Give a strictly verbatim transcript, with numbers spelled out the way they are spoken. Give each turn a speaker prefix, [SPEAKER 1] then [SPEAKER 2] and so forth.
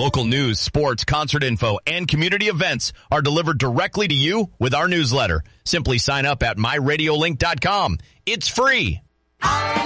[SPEAKER 1] Local news, sports, concert info, and community events are delivered directly to you with our newsletter. Simply sign up at my radio link dot com. It's free.